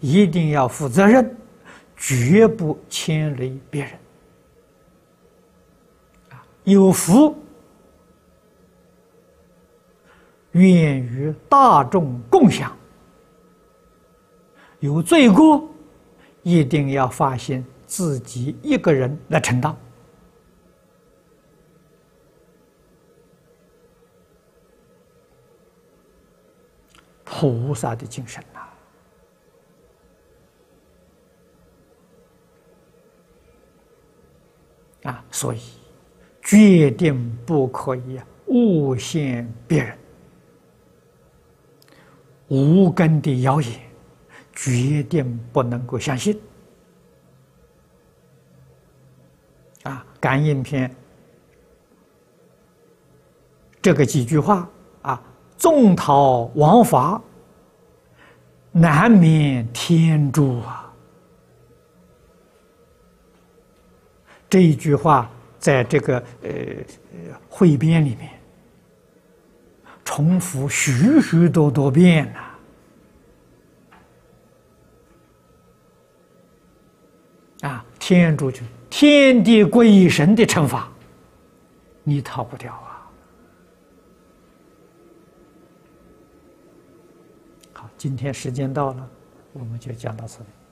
一定要负责任，绝不牵累别人。有福愿与大众共享，有罪过一定要发现自己一个人来承担。菩萨的精神所以决定不可以诬陷别人，无根的谣言决定不能够相信。感应篇这个几句话纵讨王法，难免天诛这一句话在这个汇编里面重复许许多多遍天诛就天地鬼神的惩罚，你逃不掉好，今天时间到了，我们就讲到这里。